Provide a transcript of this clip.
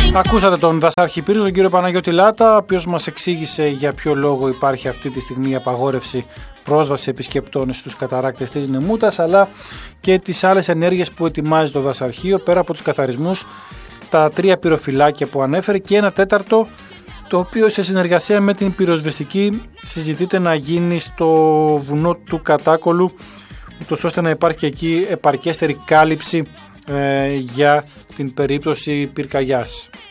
Ακούσατε τον Δασάρχη Πύρου, τον κύριο Παναγιώτη Λάτα, ο οποίος μας εξήγησε για ποιο λόγο υπάρχει αυτή τη στιγμή η απαγόρευση πρόσβαση επισκεπτών στους καταράκτες της Νεμούτας, αλλά και τις άλλες ενέργειες που ετοιμάζει το Δασαρχείο, πέρα από τους καθαρισμούς, τα 3 πυροφυλάκια που ανέφερε και ένα 4ο, το οποίο σε συνεργασία με την πυροσβεστική συζητείται να γίνει στο βουνό του Κατάκολου, ούτως ώστε να υπάρχει εκεί επαρκέστερη κάλυψη για την περίπτωση πυρκαγιάς.